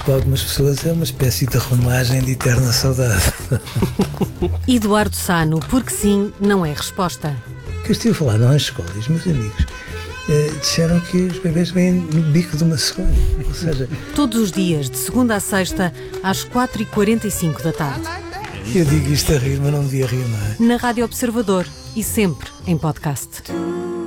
para algumas pessoas é uma espécie de romagem de eterna saudade. Eduardo Sá, porque sim, não é resposta. Que eu estive a falar nas escolas, meus amigos disseram que os bebês vêm no bico de uma cegonha. Ou seja, todos os dias, de segunda a sexta, às 4h45 da tarde. Eu digo isto a rir, mas não devia rir, não é? Na Rádio Observador e sempre em podcast.